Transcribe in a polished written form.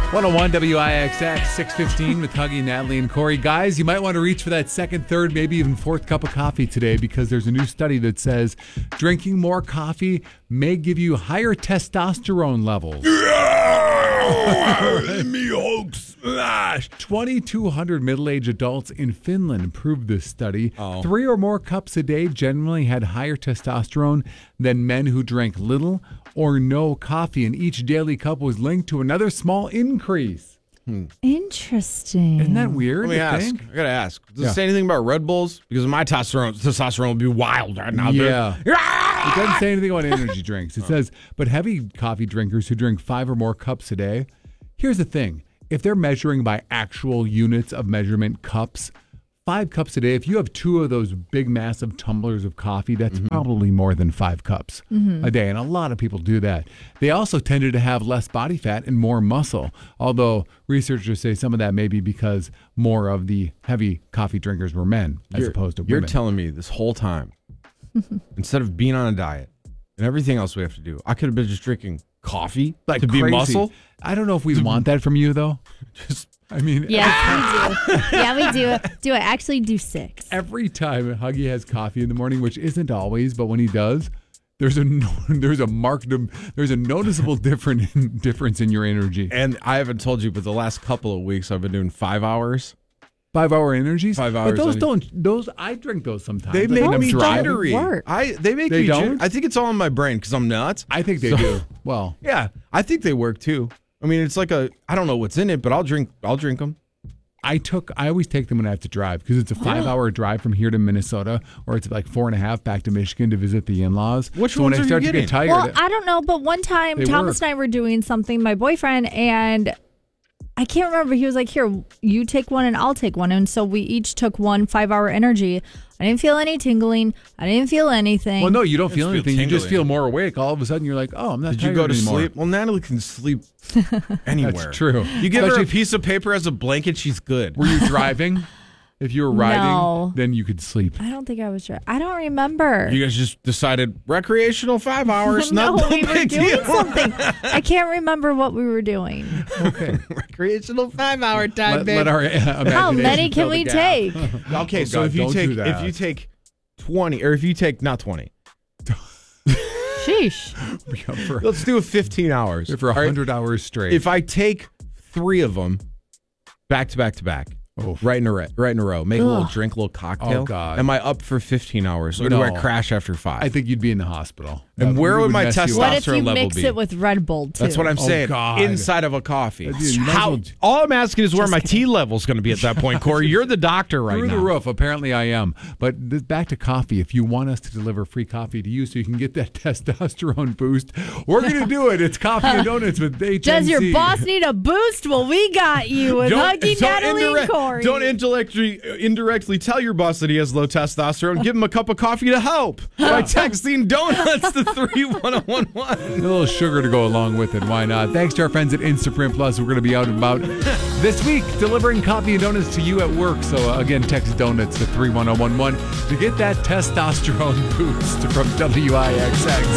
101 WIXX 615 with Huggy, Natalie, and Corey. Guys, you might want to reach for that second, third, maybe even fourth cup of coffee today because there's a new study that says drinking more coffee may give you higher testosterone levels. Me hoax smash. 2,200 middle-aged adults in Finland proved this study. Oh. 3 or more cups a day generally had higher testosterone than men who drank little or no coffee, and each daily cup was linked to another small increase. Interesting. Isn't that weird? Let me to ask. think? I gotta ask. Does it say anything about Red Bulls? Because my testosterone would be wild right now. Yeah. It doesn't say anything about energy drinks. It says, but heavy coffee drinkers who drink 5 or more cups a day, here's the thing. If they're measuring by actual units of measurement cups, 5 cups a day, if you have 2 of those big, massive tumblers of coffee, that's probably more than 5 cups a day. And a lot of people do that. They also tended to have less body fat and more muscle, although researchers say some of that may be because more of the heavy coffee drinkers were men as opposed to women. You're telling me this whole time, instead of being on a diet and everything else we have to do, I could have been just drinking coffee like to be crazy. muscle? I don't know if we want that from you, though. I mean, Yeah, we do. Yeah, we do. Do I actually do 6? every time Huggy has coffee in the morning, which isn't always, but when he does, there's a noticeable difference in your energy. And I haven't told you, but the last couple of weeks I've been doing 5 hours. 5-hour energies. 5 hours. But those I drink those sometimes. They Like make when I'm me driving. jittery. work. They make They me don't? jittery. I think it's all in my brain because I'm nuts. I think they do. Well, Yeah, I think they work too. I mean, it's like I don't know what's in it, but I'll drink them. I always take them when I have to drive because it's a 5-hour drive from here to Minnesota, or it's like 4.5 back to Michigan to visit the in-laws. Which so ones when I are start you to getting? get tired, Well, I don't know, but one time They Thomas work. and I were doing something, my boyfriend, and I can't remember. He was like, here, you take one and I'll take one. And so we each took one 5-hour energy. I didn't feel any tingling. I didn't feel anything. well, no, you don't feel feel anything. You just tingling. feel more awake. All of a sudden, you're like, oh, I'm not Did you tired go to anymore. sleep? Well, Natalie can sleep anywhere. That's true. You give her Especially a piece of paper as a blanket, she's good. Were you driving? If you were riding, No. then you could sleep. I don't think I was sure. I don't remember. You guys just decided recreational 5 hours, no, not no we were big doing deal. something. I can't remember what we were doing. Okay. Recreational 5-hour time, Let our imagination How many fill can the we gap. take? Okay, Oh, so God, if you don't do take that. 20, or if you take not 20, Sheesh. Yeah, for let's do 15 hours. for All right? 100 hours straight. If I take 3 of them back to back to back, Oh. right in a row, make a little Ugh. drink, a little cocktail. Oh, God. Am I up for 15 hours, or do I No. crash after 5? I think you'd be in the hospital. And That where would my mess you up. What if you testosterone level mix be? it with Red Bull, too? That's what I'm Oh, saying. God. Inside of a coffee. Dude, you might as How, well- all I'm asking is where Just my kidding. T level's going to be at that point, Corey. You're the doctor right Through now. the roof. Apparently, I am. But back to coffee. If you want us to deliver free coffee to you so you can get that testosterone boost, we're going to do it. It's Coffee and Donuts with HNC. Does your boss need a boost? Well, we got you with Huggy, Natalie, and Corey. Don't indirectly tell your boss that he has low testosterone. Give him a cup of coffee to help by texting donuts to 31011. A little sugar to go along with it. Why not? Thanks to our friends at Instaprint Plus. We're going to be out and about this week delivering coffee and donuts to you at work. So, again, text donuts to 31011 to get that testosterone boost from WIXX.